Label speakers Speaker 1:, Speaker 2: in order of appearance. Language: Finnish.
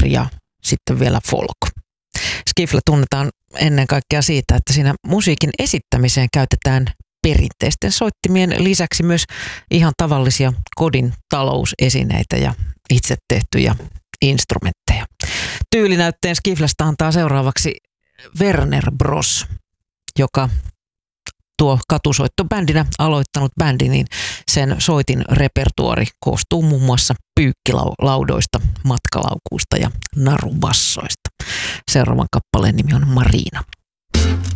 Speaker 1: country ja sitten vielä folk. Skiffle tunnetaan ennen kaikkea siitä, että siinä musiikin esittämiseen käytetään perinteisten soittimien lisäksi myös ihan tavallisia kodin talousesineitä ja itse tehtyjä instrumentteja. Tyylinäytteen Skifflestä antaa seuraavaksi Werner Bros, joka tuo katusoittobändinä aloittanut bändi, niin sen soitin repertuori koostuu muun muassa pyykkilaudoista, matkalaukuista ja narubassoista. Seuraavan kappaleen nimi on Marina.